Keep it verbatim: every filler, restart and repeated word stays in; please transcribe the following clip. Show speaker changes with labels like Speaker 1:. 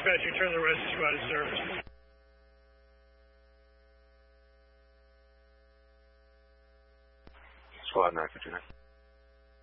Speaker 1: Dispatch, you turn the rescue squad in service.
Speaker 2: Squad nine fifty-nine.